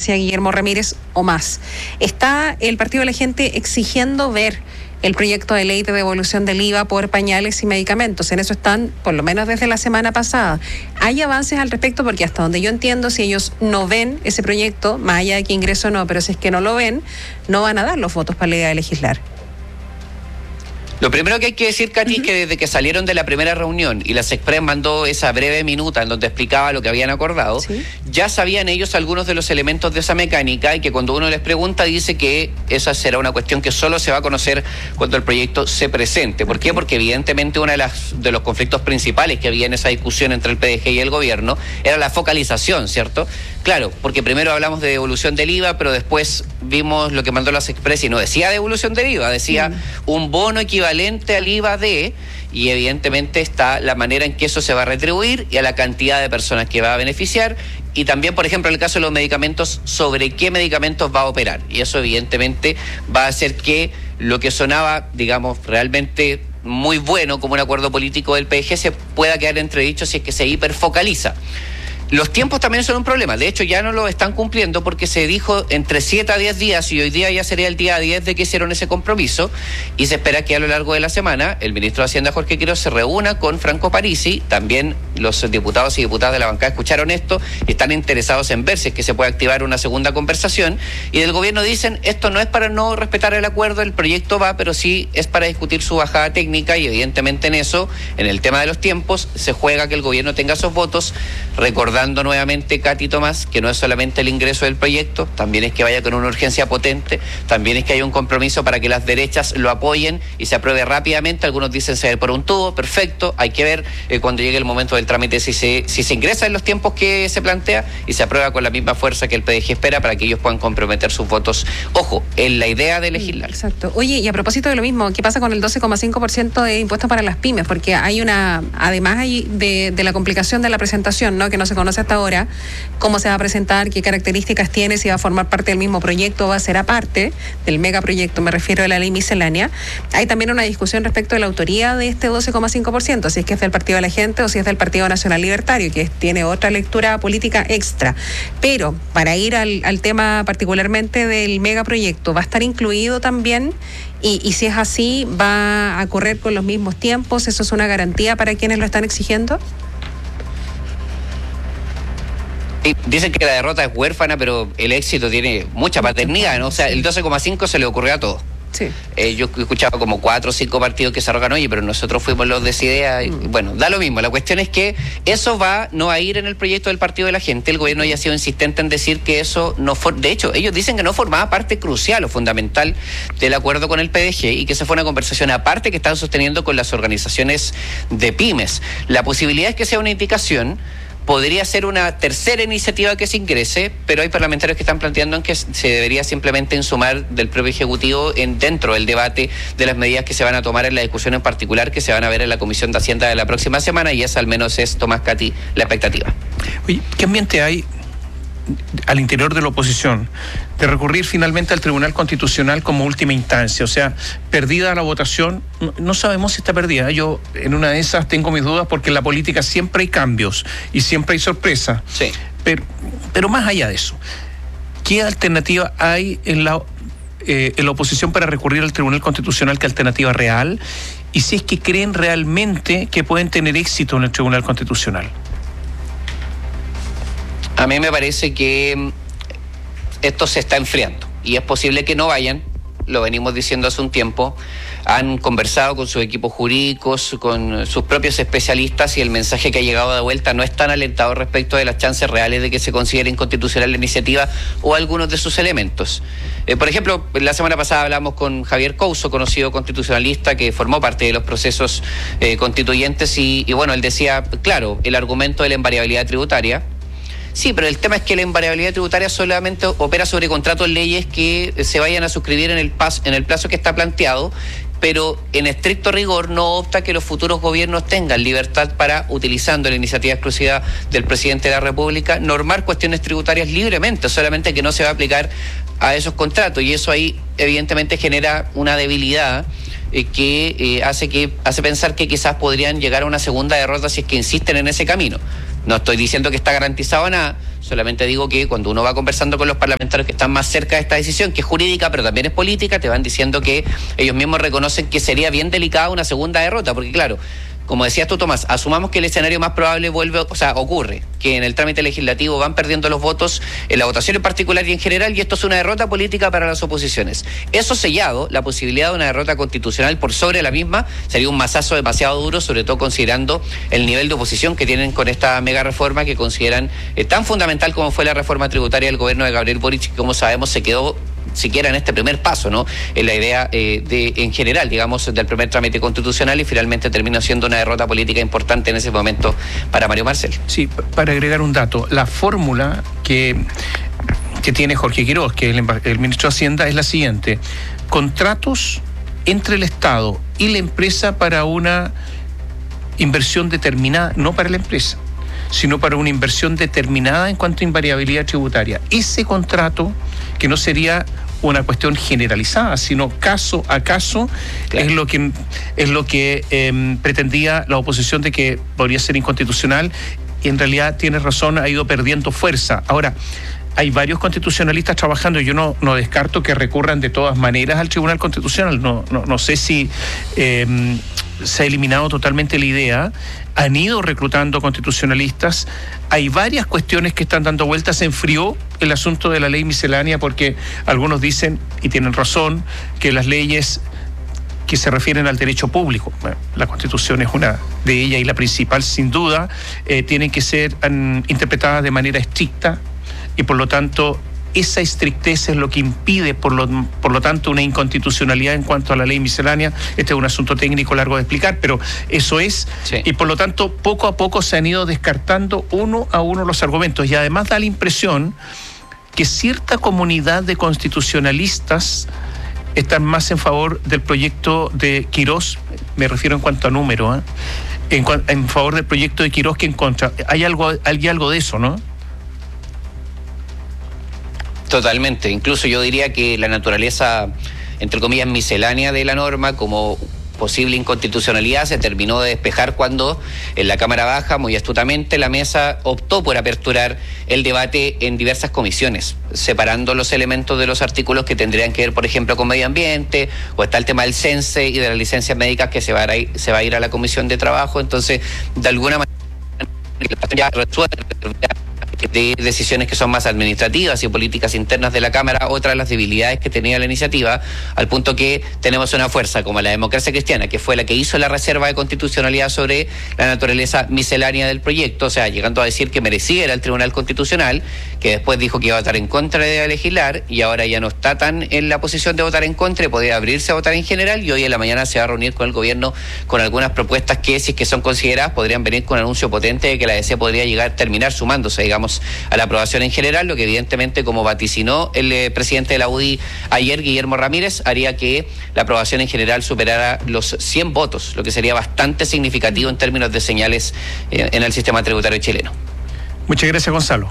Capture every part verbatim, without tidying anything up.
decía Guillermo Ramírez, o más. Está el Partido de la Gente exigiendo ver el proyecto de ley de devolución del I V A por pañales y medicamentos. En eso están, por lo menos desde la semana pasada. ¿Hay avances al respecto? Porque hasta donde yo entiendo, si ellos no ven ese proyecto, más allá de que ingreso o no, pero si es que no lo ven, no van a dar los votos para la idea de legislar. Lo primero que hay que decir, Katy, uh-huh. es que desde que salieron de la primera reunión y la Sexpress mandó esa breve minuta en donde explicaba lo que habían acordado, ¿sí? Ya sabían ellos algunos de los elementos de esa mecánica, y que cuando uno les pregunta dice que esa será una cuestión que solo se va a conocer cuando el proyecto se presente. ¿Por qué? Porque evidentemente uno de, las, de los conflictos principales que había en esa discusión entre el P D G y el gobierno era la focalización, ¿cierto? Claro, porque primero hablamos de devolución del I V A, pero después vimos lo que mandó la Sexpress y no decía devolución del I V A, decía uh-huh. un bono equivalente al I V A de, y evidentemente está la manera en que eso se va a retribuir y a la cantidad de personas que va a beneficiar, y también, por ejemplo, en el caso de los medicamentos, sobre qué medicamentos va a operar, y eso evidentemente va a hacer que lo que sonaba, digamos, realmente muy bueno como un acuerdo político del P D G se pueda quedar entredicho si es que se hiperfocaliza. Los tiempos también son un problema. De hecho, ya no lo están cumpliendo porque se dijo entre siete a diez días, y hoy día ya sería el día diez de que hicieron ese compromiso, y se espera que a lo largo de la semana el ministro de Hacienda, Jorge Quiroz, se reúna con Franco Parisi. También los diputados y diputadas de la bancada escucharon esto y están interesados en ver si es que se puede activar una segunda conversación, y del gobierno dicen, esto no es para no respetar el acuerdo, el proyecto va, pero sí es para discutir su bajada técnica, y evidentemente en eso, en el tema de los tiempos, se juega que el gobierno tenga esos votos, recordando Dando nuevamente, Katy, Tomás, que no es solamente el ingreso del proyecto, también es que vaya con una urgencia potente, también es que haya un compromiso para que las derechas lo apoyen y se apruebe rápidamente. Algunos dicen se ve por un tubo, perfecto, hay que ver eh, cuando llegue el momento del trámite si se, si se ingresa en los tiempos que se plantea y se aprueba con la misma fuerza que el P D G espera para que ellos puedan comprometer sus votos. Ojo, en la idea de legislar. Exacto. Oye, y a propósito de lo mismo, ¿qué pasa con el doce coma cinco por ciento de impuestos para las pymes? Porque hay una, además hay de, de la complicación de la presentación, ¿no? Que no se conoce hasta ahora, cómo se va a presentar, qué características tiene, si va a formar parte del mismo proyecto o va a ser aparte del megaproyecto, me refiero a la ley miscelánea. Hay también una discusión respecto de la autoría de este doce coma cinco por ciento, si es que es del Partido de la Gente o si es del Partido Nacional Libertario, que es, tiene otra lectura política extra. Pero para ir al, al tema particularmente del megaproyecto, ¿va a estar incluido también? Y, y si es así, ¿va a correr con los mismos tiempos? ¿Eso es una garantía para quienes lo están exigiendo? Dicen que la derrota es huérfana, pero el éxito tiene mucha paternidad, ¿no? O sea, el doce coma cinco se le ocurrió a todos. Sí. Eh, yo escuchaba como cuatro o cinco partidos que se arrogan, oye, pero nosotros fuimos los de esa idea. Y, mm. Bueno, da lo mismo. La cuestión es que eso va no a ir en el proyecto del Partido de la Gente. El gobierno ya ha sido insistente en decir que eso no for... De hecho, ellos dicen que no formaba parte crucial o fundamental del acuerdo con el P D G y que esa fue una conversación aparte que están sosteniendo con las organizaciones de pymes. La posibilidad es que sea una indicación. Podría ser una tercera iniciativa que se ingrese, pero hay parlamentarios que están planteando en que se debería simplemente insumar del propio Ejecutivo en dentro del debate de las medidas que se van a tomar en la discusión en particular que se van a ver en la Comisión de Hacienda de la próxima semana, y esa al menos es, Tomás, Katy, la expectativa. Oye, ¿qué ambiente hay al interior de la oposición de recurrir finalmente al Tribunal Constitucional como última instancia? O sea, perdida la votación, no, no sabemos si está perdida. Yo en una de esas tengo mis dudas porque en la política siempre hay cambios y siempre hay sorpresa. Sí. Pero, pero más allá de eso, ¿qué alternativa hay en la, eh, en la oposición para recurrir al Tribunal Constitucional? ¿Qué alternativa real? Y si es que creen realmente que pueden tener éxito en el Tribunal Constitucional. A mí me parece que esto se está enfriando y es posible que no vayan, lo venimos diciendo hace un tiempo. Han conversado con sus equipos jurídicos, con sus propios especialistas, y el mensaje que ha llegado de vuelta no es tan alentador respecto de las chances reales de que se considere inconstitucional la iniciativa o algunos de sus elementos. Eh, por ejemplo, la semana pasada hablamos con Javier Couso, conocido constitucionalista que formó parte de los procesos eh, constituyentes, y, y bueno, él decía, claro, el argumento de la invariabilidad tributaria. Sí, pero el tema es que la invariabilidad tributaria solamente opera sobre contratos, leyes que se vayan a suscribir en el, pas, en el plazo que está planteado, pero en estricto rigor no opta que los futuros gobiernos tengan libertad para, utilizando la iniciativa exclusiva del presidente de la República, normar cuestiones tributarias libremente, solamente que no se va a aplicar a esos contratos, y eso ahí evidentemente genera una debilidad eh, que eh, hace que hace pensar que quizás podrían llegar a una segunda derrota si es que insisten en ese camino. No estoy diciendo que está garantizado nada, solamente digo que cuando uno va conversando con los parlamentarios que están más cerca de esta decisión, que es jurídica pero también es política, te van diciendo que ellos mismos reconocen que sería bien delicada una segunda derrota, porque claro, como decías tú, Tomás, asumamos que el escenario más probable vuelve, o sea, ocurre, que en el trámite legislativo van perdiendo los votos en la votación en particular y en general, y esto es una derrota política para las oposiciones. Eso sellado, la posibilidad de una derrota constitucional por sobre la misma sería un mazazo demasiado duro, sobre todo considerando el nivel de oposición que tienen con esta mega reforma que consideran eh, tan fundamental como fue la reforma tributaria del gobierno de Gabriel Boric, que como sabemos se quedó siquiera en este primer paso, ¿no? En la idea eh, de, en general, digamos, del primer trámite constitucional, y finalmente terminó siendo una derrota política importante en ese momento para Mario Marcel. Sí, para agregar un dato, la fórmula que, que tiene Jorge Quiroz, que es el, el ministro de Hacienda, es la siguiente: contratos entre el Estado y la empresa para una inversión determinada, no para la empresa, sino para una inversión determinada en cuanto a invariabilidad tributaria. Ese contrato, que no sería una cuestión generalizada, sino caso a caso, claro, es lo que es lo que eh, pretendía la oposición de que podría ser inconstitucional, y en realidad tienes razón, ha ido perdiendo fuerza. Ahora, hay varios constitucionalistas trabajando, y yo no, no descarto que recurran de todas maneras al Tribunal Constitucional. No, no, no sé si eh, se ha eliminado totalmente la idea. Han ido reclutando constitucionalistas. Hay varias cuestiones que están dando vueltas. Se enfrió el asunto de la ley miscelánea porque algunos dicen, y tienen razón, que las leyes que se refieren al derecho público, bueno, la Constitución es una de ellas y la principal sin duda, eh, tienen que ser um, interpretadas de manera estricta, y por lo tanto esa estrictez es lo que impide, por lo, por lo tanto, una inconstitucionalidad en cuanto a la ley miscelánea. Este es un asunto técnico largo de explicar, pero eso es, sí. Y por lo tanto poco a poco se han ido descartando uno a uno los argumentos, y además da la impresión que cierta comunidad de constitucionalistas están más en favor del proyecto de Quiroz, me refiero en cuanto a número, ¿eh? en, en favor del proyecto de Quiroz que en contra. Hay algo, hay algo de eso, ¿no? Totalmente, incluso yo diría que la naturaleza, entre comillas, miscelánea de la norma como posible inconstitucionalidad se terminó de despejar cuando en la Cámara Baja, muy astutamente, la mesa optó por aperturar el debate en diversas comisiones, separando los elementos de los artículos que tendrían que ver, por ejemplo, con medio ambiente, o está el tema del cense y de las licencias médicas que se va a ir, se va a, ir a la Comisión de Trabajo. Entonces, de alguna manera, ya resuelve de decisiones que son más administrativas y políticas internas de la Cámara, otra de las debilidades que tenía la iniciativa, al punto que tenemos una fuerza como la Democracia Cristiana, que fue la que hizo la reserva de constitucionalidad sobre la naturaleza miscelánea del proyecto, o sea, llegando a decir que merecía ir al Tribunal Constitucional, que después dijo que iba a votar en contra de legislar, y ahora ya no está tan en la posición de votar en contra y podría abrirse a votar en general, y hoy en la mañana se va a reunir con el gobierno con algunas propuestas que, si es que son consideradas, podrían venir con un anuncio potente de que la D C podría llegar, terminar sumándose, digamos, a la aprobación en general, lo que evidentemente, como vaticinó el eh, presidente de la U D I ayer, Guillermo Ramírez, haría que la aprobación en general superara los cien votos, lo que sería bastante significativo en términos de señales eh, en el sistema tributario chileno. Muchas gracias, Gonzalo.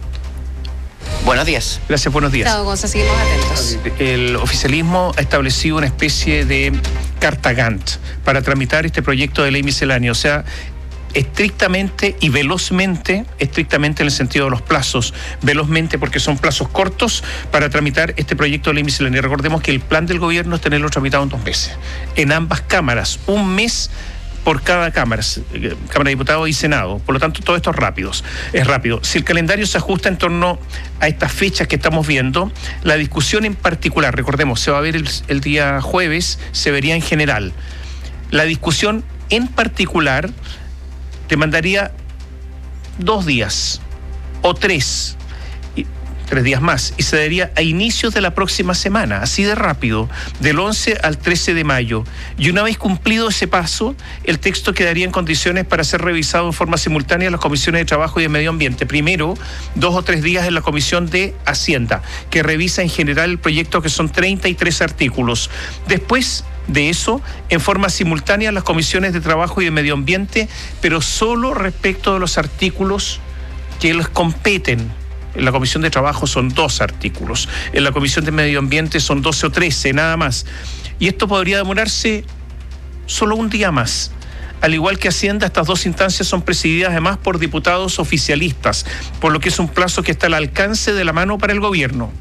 Buenos días. Gracias, buenos días. Chao, Gonzalo, seguimos atentos. El oficialismo ha establecido una especie de carta Gantt para tramitar este proyecto de ley miscelánea, o sea, estrictamente y velozmente, estrictamente en el sentido de los plazos, velozmente porque son plazos cortos para tramitar este proyecto de ley miscelánea. Recordemos que el plan del gobierno es tenerlo tramitado en dos meses, en ambas cámaras, un mes por cada cámara, Cámara de Diputados y Senado. Por lo tanto, todo esto es rápido, es rápido. Si el calendario se ajusta en torno a estas fechas que estamos viendo, la discusión en particular, recordemos, se va a ver el, el día jueves, se vería en general. La discusión en particular demandaría dos días o tres, y, tres días más, y se daría a inicios de la próxima semana, así de rápido, del once al trece de mayo. Y una vez cumplido ese paso, el texto quedaría en condiciones para ser revisado en forma simultánea en las comisiones de Trabajo y de Medio Ambiente. Primero, dos o tres días en la Comisión de Hacienda, que revisa en general el proyecto, que son treinta y tres artículos. Después de eso, en forma simultánea en las comisiones de Trabajo y de Medio Ambiente, pero solo respecto de los artículos que les competen. En la Comisión de Trabajo son dos artículos, en la Comisión de Medio Ambiente son doce o trece, nada más. Y esto podría demorarse solo un día más. Al igual que Hacienda, estas dos instancias son presididas además por diputados oficialistas, por lo que es un plazo que está al alcance de la mano para el gobierno.